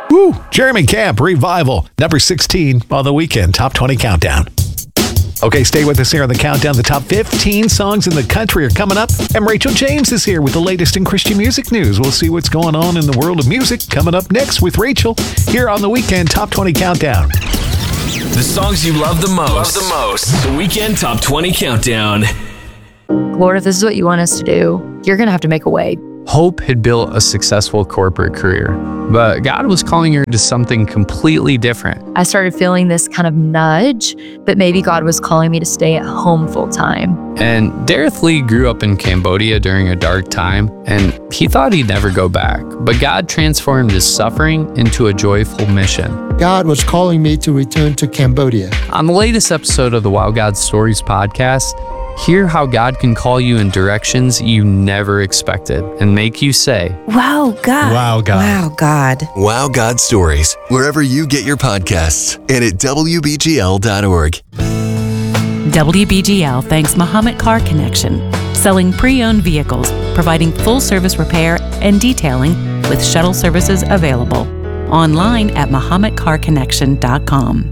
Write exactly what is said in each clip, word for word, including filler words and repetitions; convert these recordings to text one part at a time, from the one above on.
Woo! Jeremy Camp, Revival, number sixteen on the Weekend Top twenty Countdown. Okay, stay with us here on the countdown. The top fifteen songs in the country are coming up. And Rachel James is here with the latest in Christian music news. We'll see what's going on in the world of music coming up next with Rachel here on the Weekend Top twenty Countdown. The songs you love the most. Love the most. The Weekend Top twenty Countdown. Lord, if this is what you want us to do, you're going to have to make a way. Hope had built a successful corporate career, but God was calling her to something completely different. I started feeling this kind of nudge that maybe God was calling me to stay at home full time. And Dareth Lee grew up in Cambodia during a dark time, and he thought he'd never go back. But God transformed his suffering into a joyful mission. God was calling me to return to Cambodia. On the latest episode of the Wow God Stories podcast, hear how God can call you in directions you never expected and make you say, Wow, God. Wow, God. Wow, God. Wow God Stories, wherever you get your podcasts and at W B G L dot org. W B G L thanks Muhammad Car Connection, selling pre-owned vehicles, providing full-service repair and detailing with shuttle services available. Online at Muhammad Car Connection dot com.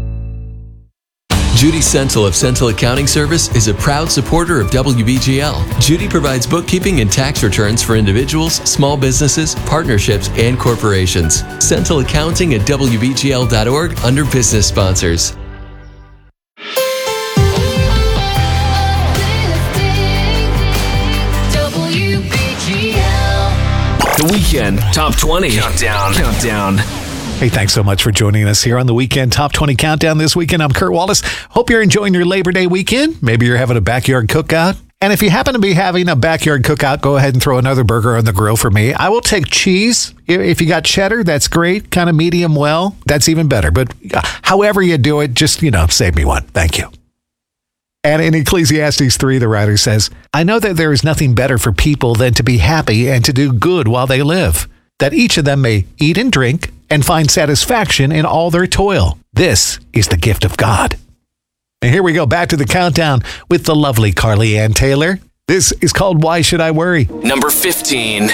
Judy Sentel of Sentel Accounting Service is a proud supporter of W B G L. Judy provides bookkeeping and tax returns for individuals, small businesses, partnerships, and corporations. Sentel Accounting at W B G L dot org under business sponsors. The Weekend Top twenty Countdown. Countdown. Hey, thanks so much for joining us here on the Weekend Top twenty Countdown this weekend. I'm Kurt Wallace. Hope you're enjoying your Labor Day weekend. Maybe you're having a backyard cookout. And if you happen to be having a backyard cookout, go ahead and throw another burger on the grill for me. I will take cheese. If you got cheddar, that's great. Kind of medium well, that's even better. But however you do it, just, you know, save me one. Thank you. And in Ecclesiastes three, the writer says, I know that there is nothing better for people than to be happy and to do good while they live, that each of them may eat and drink and find satisfaction in all their toil. This is the gift of God. And here we go back to the countdown with the lovely Carly Ann Taylor. This is called Why Should I Worry? Number fifteen.